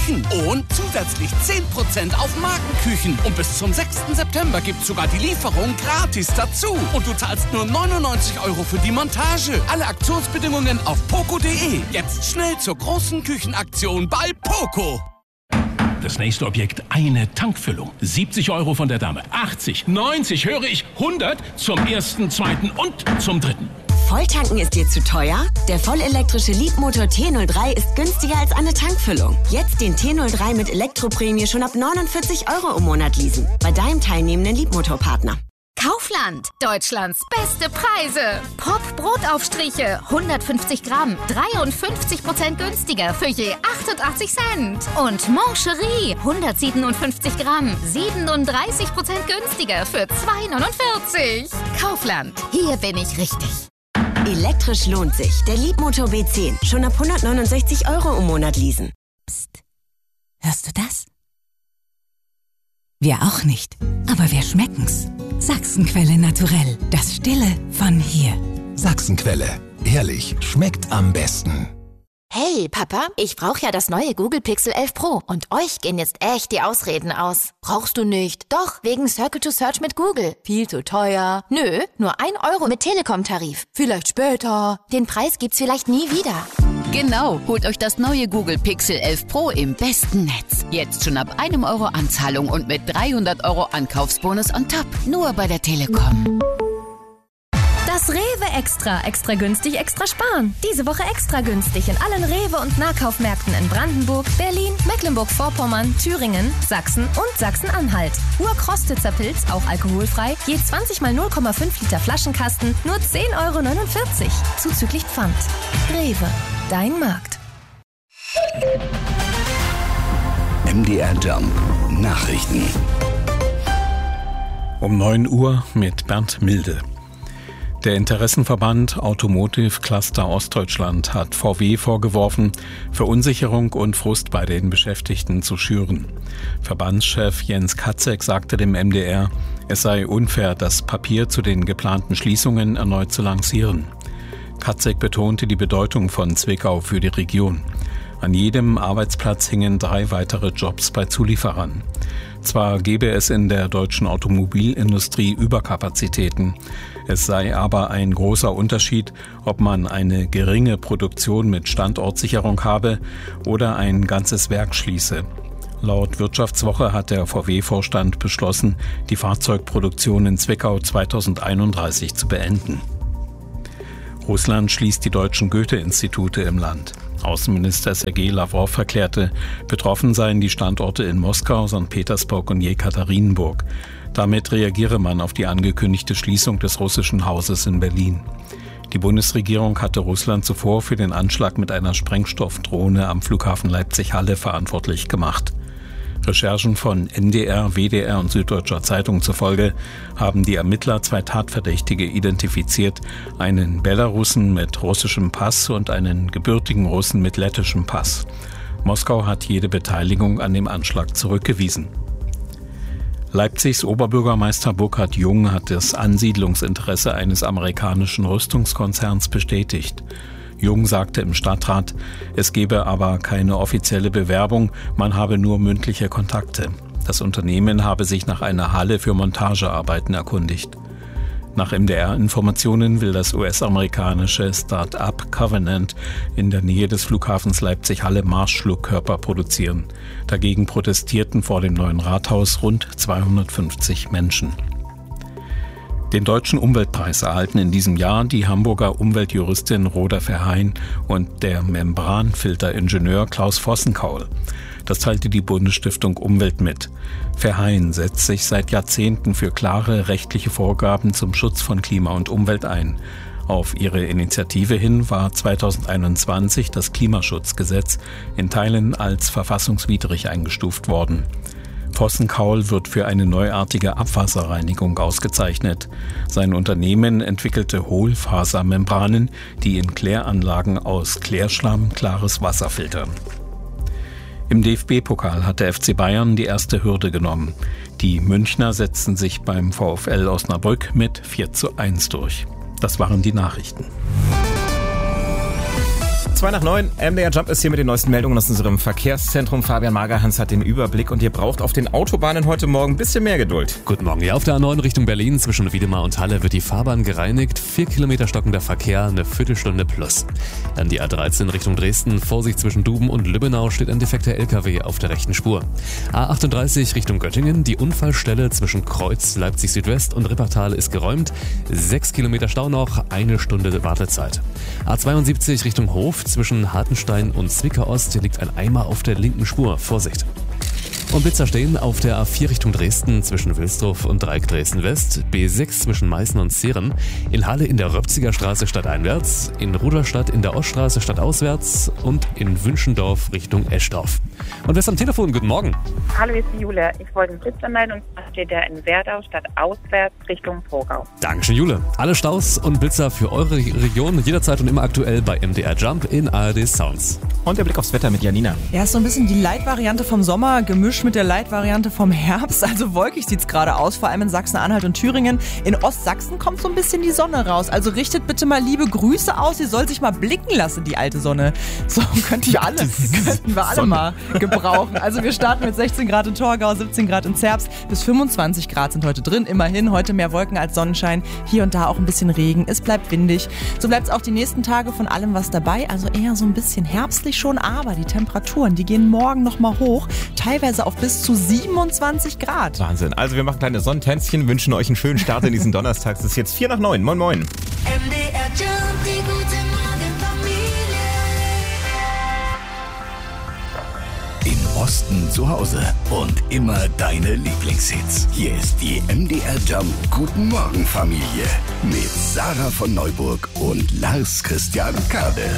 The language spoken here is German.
Küchen und zusätzlich 10% auf Markenküchen. Und bis zum 6. September gibt's sogar die Lieferung gratis dazu. Und du zahlst nur 99 € für die Montage. Alle Aktionsbedingungen auf poco.de. Jetzt schnell zur großen Küchenaktion bei Poco. Das nächste Objekt, eine Tankfüllung. 70 € von der Dame, 80, 90, höre ich, 100 zum ersten, zweiten und zum dritten. Volltanken ist dir zu teuer? Der vollelektrische Leapmotor T03 ist günstiger als eine Tankfüllung. Jetzt den T03 mit Elektroprämie schon ab 49 € im Monat leasen. Bei deinem teilnehmenden Leapmotor-Partner. Kaufland, Deutschlands beste Preise. Pop Brotaufstriche, 150 Gramm, 53% günstiger für je 88 Cent. Und Mancherie, 157 Gramm, 37% günstiger für 2,49. Kaufland, hier bin ich richtig. Elektrisch lohnt sich. Der Leapmotor B10, schon ab 169 € im Monat leasen. Psst. Hörst du das? Wir auch nicht, aber wir schmecken's. Sachsenquelle Naturell, das Stille von hier. Sachsenquelle, ehrlich, schmeckt am besten. Hey, Papa, ich brauche ja das neue Google Pixel 11 Pro und euch gehen jetzt echt die Ausreden aus. Brauchst du nicht? Doch, wegen Circle to Search mit Google. Viel zu teuer. Nö, nur 1 € mit Telekom-Tarif. Vielleicht später. Den Preis gibt's vielleicht nie wieder. Genau, holt euch das neue Google Pixel 11 Pro im besten Netz. Jetzt schon ab 1 € Anzahlung und mit 300 € Ankaufsbonus on top. Nur bei der Telekom. Das Rewe Extra. Extra günstig, extra sparen. Diese Woche extra günstig in allen Rewe- und Nahkaufmärkten in Brandenburg, Berlin, Mecklenburg-Vorpommern, Thüringen, Sachsen und Sachsen-Anhalt. Urkrostitzer Pilz, auch alkoholfrei, je 20 mal 0,5 Liter Flaschenkasten, nur 10,49 €. Zuzüglich Pfand. Rewe, dein Markt. MDR Jump Nachrichten. Um 9 Uhr mit Bernd Milde. Der Interessenverband Automotive Cluster Ostdeutschland hat VW vorgeworfen, Verunsicherung und Frust bei den Beschäftigten zu schüren. Verbandschef Jens Katzek sagte dem MDR, es sei unfair, das Papier zu den geplanten Schließungen erneut zu lancieren. Katzek betonte die Bedeutung von Zwickau für die Region. An jedem Arbeitsplatz hingen 3 weitere Jobs bei Zulieferern. Zwar gebe es in der deutschen Automobilindustrie Überkapazitäten, es sei aber ein großer Unterschied, ob man eine geringe Produktion mit Standortsicherung habe oder ein ganzes Werk schließe. Laut Wirtschaftswoche hat der VW-Vorstand beschlossen, die Fahrzeugproduktion in Zwickau 2031 zu beenden. Russland schließt die deutschen Goethe-Institute im Land. Außenminister Sergei Lavrov erklärte, betroffen seien die Standorte in Moskau, St. Petersburg und Jekaterinburg. Damit reagiere man auf die angekündigte Schließung des russischen Hauses in Berlin. Die Bundesregierung hatte Russland zuvor für den Anschlag mit einer Sprengstoffdrohne am Flughafen Leipzig-Halle verantwortlich gemacht. Recherchen von NDR, WDR und Süddeutscher Zeitung zufolge haben die Ermittler 2 Tatverdächtige identifiziert, einen Belarussen mit russischem Pass und einen gebürtigen Russen mit lettischem Pass. Moskau hat jede Beteiligung an dem Anschlag zurückgewiesen. Leipzigs Oberbürgermeister Burkhard Jung hat das Ansiedlungsinteresse eines amerikanischen Rüstungskonzerns bestätigt. Jung sagte im Stadtrat, es gebe aber keine offizielle Bewerbung, man habe nur mündliche Kontakte. Das Unternehmen habe sich nach einer Halle für Montagearbeiten erkundigt. Nach MDR-Informationen will das US-amerikanische Start-up Covenant in der Nähe des Flughafens Leipzig-Halle Marschflugkörper produzieren. Dagegen protestierten vor dem neuen Rathaus rund 250 Menschen. Den Deutschen Umweltpreis erhalten in diesem Jahr die Hamburger Umweltjuristin Rhoda Verheyen und der Membranfilteringenieur Klaus Vossenkaul. Das teilte die Bundesstiftung Umwelt mit. Verheyen setzt sich seit Jahrzehnten für klare rechtliche Vorgaben zum Schutz von Klima und Umwelt ein. Auf ihre Initiative hin war 2021 das Klimaschutzgesetz in Teilen als verfassungswidrig eingestuft worden. Vossenkaul wird für eine neuartige Abwasserreinigung ausgezeichnet. Sein Unternehmen entwickelte Hohlfasermembranen, die in Kläranlagen aus Klärschlamm klares Wasser filtern. Im DFB-Pokal hat der FC Bayern die erste Hürde genommen. Die Münchner setzten sich beim VfL Osnabrück mit 4:1 durch. Das waren die Nachrichten. 8:02, MDR Jump ist hier mit den neuesten Meldungen aus unserem Verkehrszentrum. Fabian Magerhans hat den Überblick und ihr braucht auf den Autobahnen heute Morgen ein bisschen mehr Geduld. Guten Morgen. Ja, auf der A9 Richtung Berlin zwischen Wiedemar und Halle wird die Fahrbahn gereinigt. 4 Kilometer stockender Verkehr, eine Viertelstunde plus. Dann die A13 Richtung Dresden. Vorsicht zwischen Duben und Lübbenau, steht ein defekter LKW auf der rechten Spur. A38 Richtung Göttingen. Die Unfallstelle zwischen Kreuz, Leipzig Südwest und Rippertal ist geräumt. 6 Kilometer Stau noch, 1 Stunde Wartezeit. A72 Richtung Hof. Zwischen Hartenstein und Zwickau Ost liegt ein Eimer auf der linken Spur. Vorsicht. Und Blitzer stehen auf der A4 Richtung Dresden zwischen Wilsdorf und Dreieck Dresden West, B6 zwischen Meißen und Zehren, in Halle in der Röpziger Straße stadteinwärts, in Rudolstadt in der Oststraße stadtauswärts und in Wünschendorf Richtung Eschdorf. Und wer ist am Telefon? Guten Morgen. Hallo, hier ist die Julia. Ich wollte einen Blitz anmelden und zwar steht der in Werdau stadtauswärts Richtung Vorgau. Dankeschön, Jule. Alle Staus und Blitzer für eure Region jederzeit und immer aktuell bei MDR Jump in ARD Sounds. Und der Blick aufs Wetter mit Janina. Ja, ist so ein bisschen die Light-Variante vom Sommer gemischt mit der Light-Variante vom Herbst. Also wolkig sieht's gerade aus, vor allem in Sachsen-Anhalt und Thüringen. In Ostsachsen kommt so ein bisschen die Sonne raus. Also richtet bitte mal liebe Grüße aus. Sie soll sich mal blicken lassen, die alte Sonne. So könnten wir alle mal gebrauchen. Also wir starten mit 16 Grad in Torgau, 17 Grad in Zerbst. Bis 25 Grad sind heute drin. Immerhin heute mehr Wolken als Sonnenschein. Hier und da auch ein bisschen Regen. Es bleibt windig. So bleibt es auch die nächsten Tage von allem was dabei. Also eher so ein bisschen herbstlich schon. Aber die Temperaturen, die gehen morgen nochmal hoch. Teilweise auf bis zu 27 Grad. Wahnsinn. Also wir machen kleine Sonnentänzchen, wünschen euch einen schönen Start in diesen Donnerstag. Es ist jetzt 8:04. Moin, moin. MDR Jump, die gute Morgenfamilie. Im Osten zu Hause und immer deine Lieblingshits. Hier ist die MDR Jump Guten Morgen Familie mit Sarah von Neuburg und Lars Christian Kade.